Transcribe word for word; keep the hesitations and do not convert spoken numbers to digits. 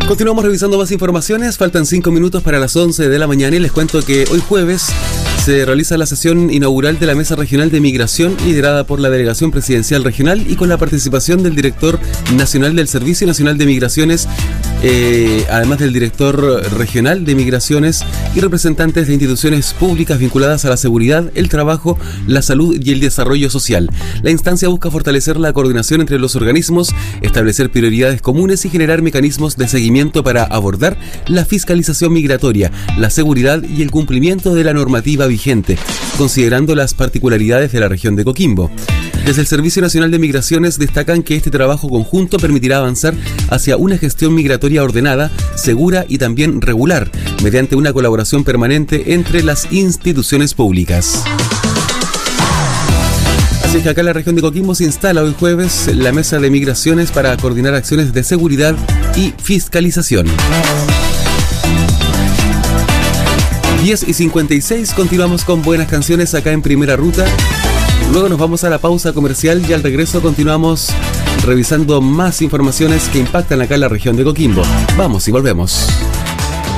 Continuamos revisando más informaciones, faltan cinco minutos para las once de la mañana y les cuento que hoy jueves se realiza la sesión inaugural de la Mesa Regional de Migración liderada por la Delegación Presidencial Regional y con la participación del Director Nacional del Servicio Nacional de Migraciones, eh, además del Director Regional de Migraciones y representantes de instituciones públicas vinculadas a la seguridad, el trabajo, la salud y el desarrollo social. La instancia busca fortalecer la coordinación entre los organismos, establecer prioridades comunes y generar mecanismos de seguimiento para abordar la fiscalización migratoria, la seguridad y el cumplimiento de la normativa vigente, considerando las particularidades de la región de Coquimbo. Desde el Servicio Nacional de Migraciones destacan que este trabajo conjunto permitirá avanzar hacia una gestión migratoria ordenada, segura y también regular, mediante una colaboración permanente entre las instituciones públicas. Así es que acá en la región de Coquimbo se instala hoy jueves la Mesa de Migraciones para coordinar acciones de seguridad y fiscalización. diez y cincuenta y seis, continuamos con buenas canciones acá en Primera Ruta. Luego nos vamos a la pausa comercial y al regreso continuamos revisando más informaciones que impactan acá en la región de Coquimbo. Vamos y volvemos.